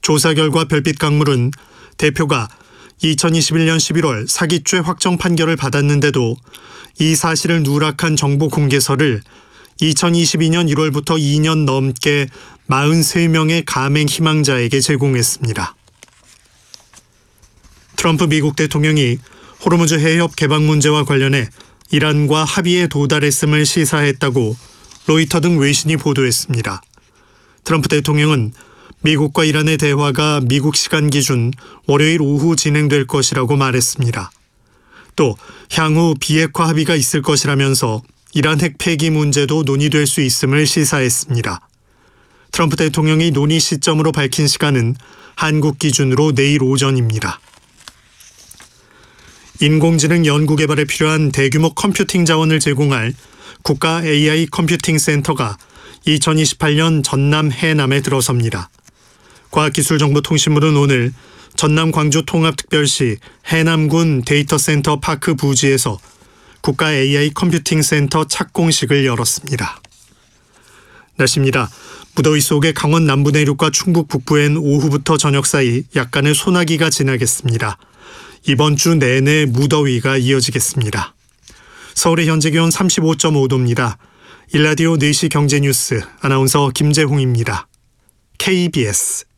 조사 결과 별빛 강물은 대표가 2021년 11월 사기죄 확정 판결을 받았는데도 이 사실을 누락한 정보 공개서를 2022년 1월부터 2년 넘게 43명의 가맹 희망자에게 제공했습니다. 트럼프 미국 대통령이 호르무즈 해협 개방 문제와 관련해 이란과 합의에 도달했음을 시사했다고 로이터 등 외신이 보도했습니다. 트럼프 대통령은 미국과 이란의 대화가 미국 시간 기준 월요일 오후 진행될 것이라고 말했습니다. 또 향후 비핵화 합의가 있을 것이라면서 이란 핵 폐기 문제도 논의될 수 있음을 시사했습니다. 트럼프 대통령이 논의 시점으로 밝힌 시간은 한국 기준으로 내일 오전입니다. 인공지능 연구 개발에 필요한 대규모 컴퓨팅 자원을 제공할 국가 AI 컴퓨팅 센터가 2028년 전남 해남에 들어섭니다. 과학기술정보통신부는 오늘 전남 광주 통합특별시 해남군 데이터센터 파크 부지에서 국가 AI 컴퓨팅 센터 착공식을 열었습니다. 날씨입니다. 무더위 속에 강원 남부 내륙과 충북 북부엔 오후부터 저녁 사이 약간의 소나기가 지나겠습니다. 이번 주 내내 무더위가 이어지겠습니다. 서울의 현재 기온 35.5도입니다. 일라디오 4시 경제뉴스 아나운서 김재홍입니다. KBS